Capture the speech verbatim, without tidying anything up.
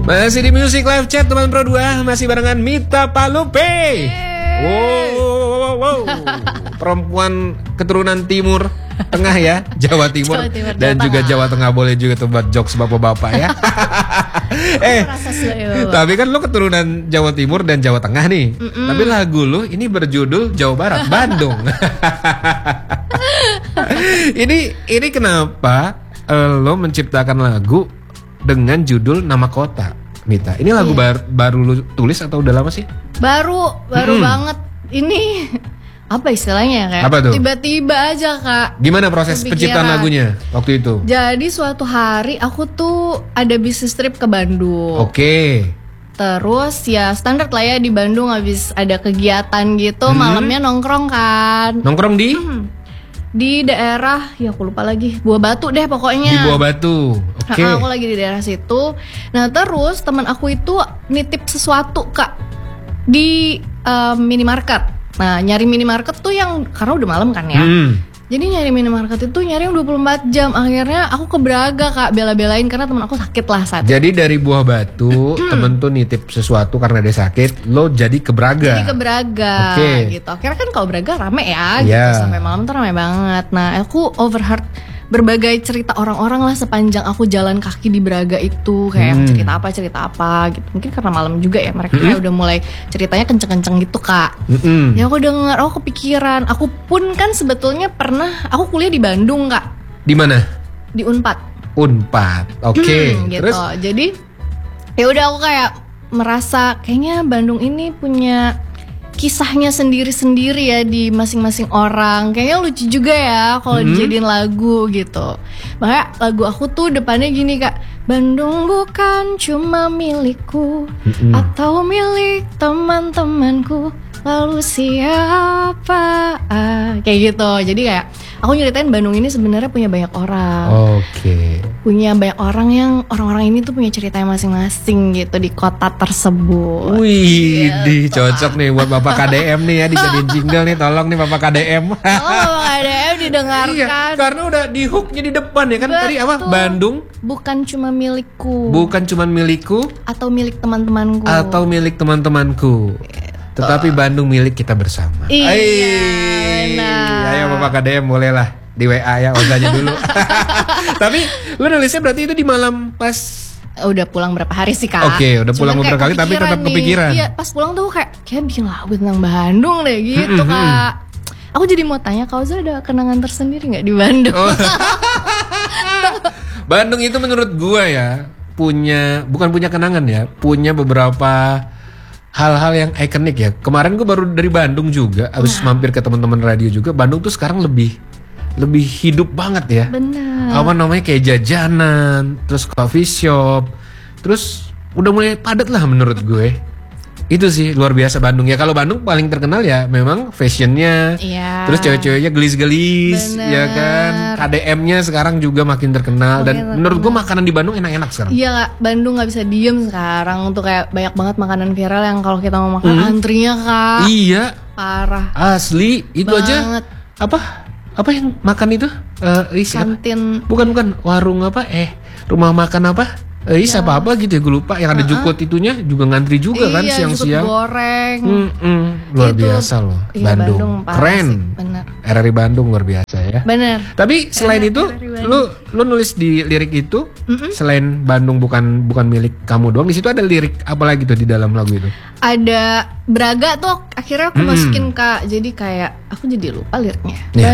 Masih di Music Live Chat teman Pro dua, masih barengan Mita Palupe. Wow, wow, wow. Perempuan keturunan timur tengah ya, Jawa Timur, Jawa Timur dan Jawa juga Tengah. Jawa Tengah, boleh juga tuh buat jokes bapak-bapak ya. eh, tapi kan lo keturunan Jawa Timur dan Jawa Tengah nih. Mm-mm. Tapi lagu lo ini berjudul Jawa Barat, Bandung. ini ini kenapa uh, lo menciptakan lagu dengan judul nama kota, Mita? Ini lagu Iya. bar- baru lo tulis atau udah lama sih? Baru, baru Mm-mm. banget. Ini apa istilahnya ya, kayak Apa tuh? tiba-tiba aja Kak. Gimana proses Kepikiran. penciptaan lagunya waktu itu? Jadi suatu hari aku tuh ada bisnis trip ke Bandung. Oke. Terus ya standar lah ya di Bandung, habis ada kegiatan gitu, Hmm. malamnya nongkrong kan. Nongkrong di Di daerah, ya aku lupa lagi, Buah Batu deh di pokoknya. Buah Batu. Oke. Ha, aku lagi di daerah situ. Nah terus teman aku itu nitip sesuatu Kak di eh, minimarket. Nah nyari minimarket tuh yang, karena udah malam kan ya. Hmm. Jadi nyari minimarket itu nyari yang dua puluh empat jam. Akhirnya aku ke Braga Kak, bela-belain karena teman aku sakit lah saat itu. Jadi dari Buah Batu temen tuh nitip sesuatu karena dia sakit, lo jadi ke Braga. Jadi ke Braga Oke. gitu. Akhirnya kan kalau Braga rame ya Iya. gitu, sampai malam tuh rame banget. Nah aku overheard berbagai cerita orang-orang lah sepanjang aku jalan kaki di Braga itu, kayak Hmm. cerita apa cerita apa gitu. Mungkin karena malam juga ya, mereka kayak udah mulai ceritanya kenceng-kenceng gitu Kak. Mm-mm. Ya aku denger, aku kepikiran. Aku pun kan sebetulnya pernah, aku kuliah di Bandung Kak, Di mana? di Unpad. Unpad. Oke. Hmm, gitu. Terus Jadi ya udah aku kayak merasa kayaknya Bandung ini punya kisahnya sendiri-sendiri ya di masing-masing orang. Kayaknya lucu juga ya kalau Hmm. dijadiin lagu gitu. Makanya lagu aku tuh depannya gini Kak. Bandung bukan cuma milikku Mm-mm. atau milik teman-temanku. Lalu siapa? Ah, kayak gitu. Jadi kayak aku nyeritain Bandung ini sebenarnya punya banyak orang. Oke. Punya banyak orang yang orang-orang ini tuh punya ceritanya masing-masing gitu di kota tersebut. Wih, Gitu. di cocok nih buat Bapak K D M nih ya, dijadiin jingle nih, tolong nih Bapak K D M. Oh, ada yang Iya, didengarkan. karena udah di hooknya di depan ya kan. Tadi apa? Betul. Bandung Bukan cuma milikku bukan cuma milikku atau milik teman-temanku. atau milik teman-temanku, tetapi Bandung milik kita bersama. Iya, Aiy. benar. Ayo Bapak K D M boleh lah di W A ya, Oganya dulu. Tapi lu nulisnya berarti itu di malam pas. Udah pulang berapa hari sih Kak? Oke, udah pulang Cuman beberapa kayak kali, tapi tetap nih. kepikiran. Iya, pas pulang tuh kayak kayak bikin lagu tentang Bandung deh gitu Mm-mm. Kak. Aku jadi mau tanya, kau ada kenangan tersendiri nggak di Bandung? Oh. Bandung itu menurut gua ya punya, bukan punya kenangan ya, punya beberapa hal-hal yang ikonik ya. Kemarin gua baru dari Bandung juga, abis mampir ke teman-teman radio juga. Bandung tuh sekarang lebih lebih hidup banget ya. Benar. Apa namanya, kayak jajanan, terus coffee shop, terus udah mulai padat lah menurut gue. Itu sih luar biasa Bandung ya. Kalau Bandung paling terkenal ya memang fashionnya, Iya. terus cewek-ceweknya gelis-gelis, Bener. ya kan. K D M-nya sekarang juga makin terkenal. Dan Makin menurut gue makanan di Bandung enak-enak sekarang. Iya Kak, Bandung nggak bisa diem sekarang tuh, kayak banyak banget makanan viral yang kalau kita mau makan antrinya Kak. Iya, Parah. asli itu aja. Banget. Apa? Apa yang makan itu? Eh, ih, siapa? Kantin. Bukan bukan warung apa? Eh, rumah makan apa? Eh, Ya. siapa apa gitu ya, gue lupa. Yang ada jukut itunya juga ngantri juga kan Iya, jukut siang-siang. goreng. Mm-mm, luar Itu- biasa loh. Iya, Bandung, Bandung parah keren. sih, bener. R R I Bandung luar biasa ya. Bener. Tapi selain Enak, itu, R R I Bandung. lu lu nulis di lirik itu, selain Bandung bukan bukan milik kamu doang, di situ ada lirik apa lagi tuh di dalam lagu itu? Ada Braga tuh akhirnya aku Mm-mm. masukin Kak. Jadi kayak aku jadi lupa liriknya. Ya.